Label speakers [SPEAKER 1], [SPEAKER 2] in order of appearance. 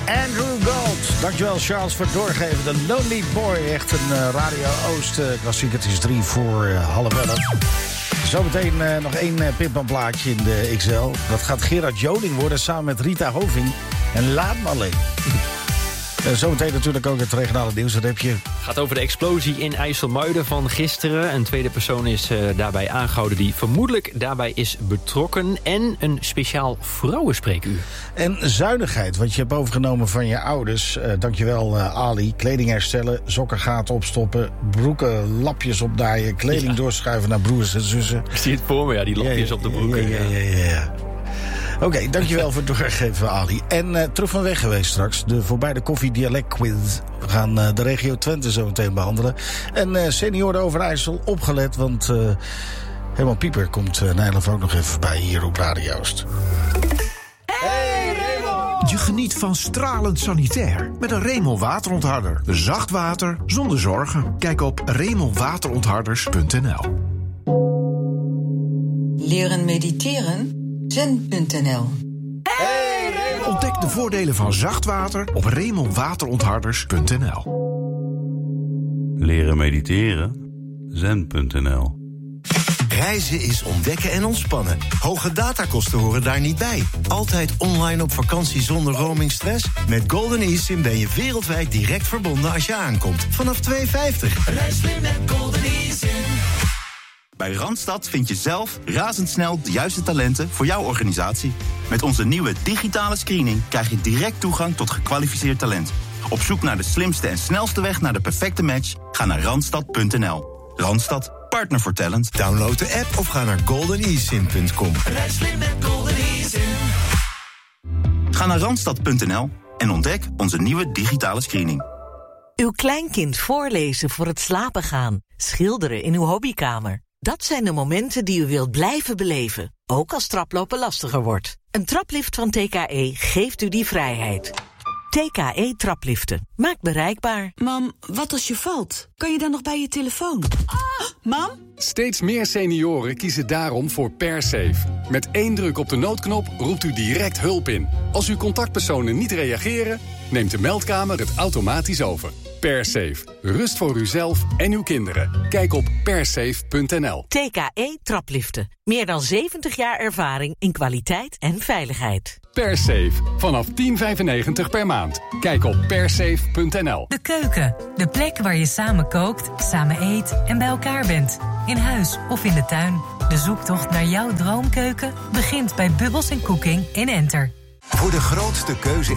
[SPEAKER 1] Andrew Gold. Dankjewel Charles voor het doorgeven. De Lonely Boy, echt een Radio Oost klassiek. Het is 11:03. Zometeen nog één Pimpan-plaatje in de XL. Dat gaat Gerard Joling worden samen met Rita Hoving. En laat me alleen. Zometeen natuurlijk ook het regionale nieuws. Dat heb je.
[SPEAKER 2] Gaat over de explosie in IJsselmuiden van gisteren. Een tweede persoon is daarbij aangehouden die vermoedelijk daarbij is betrokken. En een speciaal vrouwenspreekuur. En
[SPEAKER 1] zuinigheid, wat je hebt overgenomen van je ouders. Dankjewel Ali. Kleding herstellen, sokkengaten opstoppen, broeken, lapjes opdaaien, kleding doorschuiven naar broers en zussen.
[SPEAKER 2] Ik zie het voor me, die lapjes op de broeken.
[SPEAKER 1] Ja. Oké, dankjewel voor het doorgeven, Ali. En terug van weg geweest straks. De voorbij de koffie dialect quiz. We gaan de regio Twente zo meteen behandelen. En senioren Overijssel opgelet, want Herman Pieper komt Nederland ook nog even voorbij hier op Radio Oost.
[SPEAKER 3] Hey Raymond! Je geniet van stralend sanitair met een Raymond waterontharder. Zacht water zonder zorgen. Kijk op RaymondWaterontharders.nl.
[SPEAKER 4] Leren mediteren? Zen.nl.
[SPEAKER 3] Hey Raymond! Ontdek de voordelen van zacht water op RaymondWaterontharders.nl.
[SPEAKER 5] Leren mediteren? Zen.nl.
[SPEAKER 6] Reizen is ontdekken en ontspannen. Hoge datakosten horen daar niet bij. Altijd online op vakantie zonder roamingstress? Met Golden eSIM ben je wereldwijd direct verbonden als je aankomt. Vanaf €2,50.
[SPEAKER 7] Reis slim met Golden eSIM.
[SPEAKER 8] Bij Randstad vind je zelf razendsnel de juiste talenten voor jouw organisatie. Met onze nieuwe digitale screening krijg je direct toegang tot gekwalificeerd talent. Op zoek naar de slimste en snelste weg naar de perfecte match? Ga naar Randstad.nl. Randstad, partner voor talent.
[SPEAKER 6] Download de app of ga naar goldenesim.com.
[SPEAKER 7] Reis slim met Golden eSIM.
[SPEAKER 8] Ga naar Randstad.nl en ontdek onze nieuwe digitale screening.
[SPEAKER 9] Uw kleinkind voorlezen voor het slapen gaan. Schilderen in uw hobbykamer. Dat zijn de momenten die u wilt blijven beleven. Ook als traplopen lastiger wordt. Een traplift van TKE geeft u die vrijheid. TKE trapliften. Maakt bereikbaar.
[SPEAKER 10] Mam, wat als je valt? Kan je dan nog bij je telefoon? Mam?
[SPEAKER 11] Steeds meer senioren kiezen daarom voor PerSafe. Met 1 druk op de noodknop roept u direct hulp in. Als uw contactpersonen niet reageren, neemt de meldkamer het automatisch over. PerSafe. Rust voor uzelf en uw kinderen. Kijk op persafe.nl.
[SPEAKER 9] TKE trapliften. Meer dan 70 jaar ervaring in kwaliteit en veiligheid.
[SPEAKER 11] PerSafe. Vanaf €10,95 per maand. Kijk op persafe.nl.
[SPEAKER 12] De keuken. De plek waar je samen kookt, samen eet en bij elkaar bent. In huis of in de tuin. De zoektocht naar jouw droomkeuken begint bij Bubbles & Cooking in Enter.
[SPEAKER 13] Voor de grootste keuze